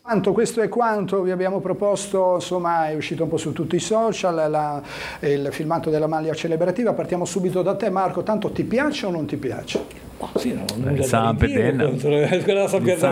Questo è quanto vi abbiamo proposto, insomma è uscito un po' su tutti i social, il filmato della maglia celebrativa. Partiamo subito da te Marco, tanto ti piace o non ti piace? Oh, sì, no, quella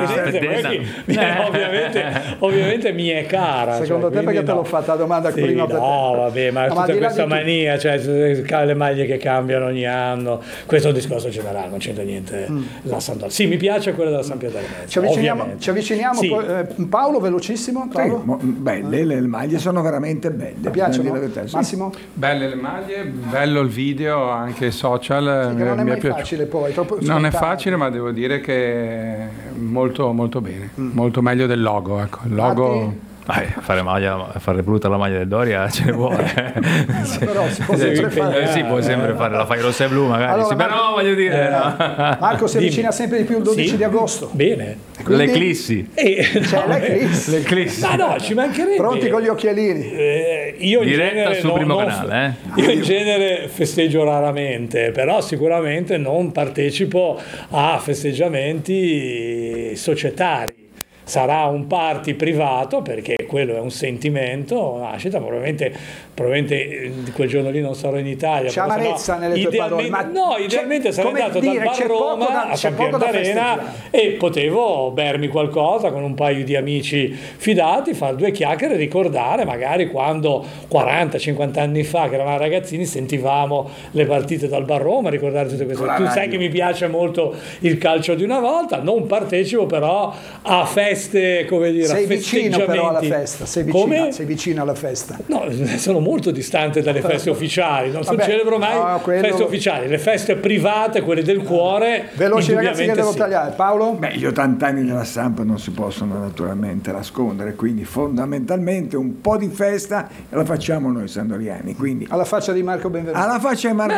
ovviamente mi è cara. Secondo te perché te l'ho fatta la domanda prima? No, vabbè, ma tutta questa mania, cioè le maglie che cambiano ogni anno, questo è un discorso generale, non c'entra niente. La Sampdoria. Sì, mi piace quella della San Pietro Ci avviciniamo sì. Paolo, velocissimo. Paolo? Belle, le maglie sono veramente belle. Ti piacciono? Massimo? Belle le maglie, bello il video, anche social. Sì, che non è mai facile poi, troppo non è facile, ma devo dire che è molto molto bene, molto meglio del logo, ecco. Il logo fare brutta la maglia del Doria ce ne vuole. Però si può sempre fare. Sì, puoi sempre fare, la fai rossa e blu magari. Allora, sì, però voglio dire. Marco si avvicina sempre di più il 12 di agosto. Bene. Quindi, l'eclissi. L'eclissi. No, ci mancherebbe. Pronti con gli occhialini. Io in diretta genere sul primo canale. Io in genere festeggio raramente, però sicuramente non partecipo a festeggiamenti societari. Sarà un party privato perché quello è un sentimento, nascita, probabilmente quel giorno lì non sarò in Italia. C'è amarezza nelle tue parole. No, idealmente sarei andato dal Bar Roma a San Pier d'Arena e potevo bermi qualcosa con un paio di amici fidati, fare due chiacchiere, ricordare magari quando 40-50 anni fa che eravamo ragazzini sentivamo le partite dal Bar Roma, ricordare tutte queste cose. Tu sai che mi piace molto il calcio di una volta, non partecipo però a feste, come dire, sei a festeggiamenti. Vicino però alla festa, sei vicino alla festa. No, sono molto distante dalle feste ufficiali, non celebro mai feste ufficiali, le feste private, quelle del cuore. Veloci ragazzi che devo tagliare. Paolo? Gli 80 anni della Samp non si possono naturalmente nascondere, quindi fondamentalmente un po' di festa la facciamo noi sandoriani. Quindi alla faccia di Marco Benvenuto. Alla faccia di Marco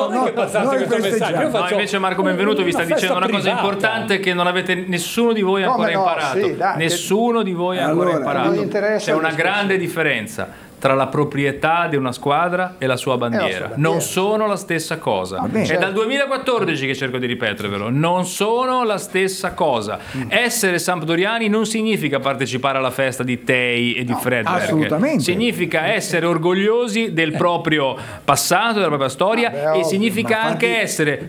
Benvenuto. Invece Marco Benvenuto vi sta dicendo una cosa importante che non avete nessuno di voi ancora imparato. Sì, nessuno di voi ha ancora imparato. C'è una grande differenza tra la proprietà di una squadra e la sua bandiera. Non sono la stessa cosa. È dal 2014 che cerco di ripetervelo. Non sono la stessa cosa. Essere sampdoriani non significa partecipare alla festa di Tei e di Fredberg. Assolutamente. Significa essere orgogliosi del proprio passato, della propria storia e significa anche essere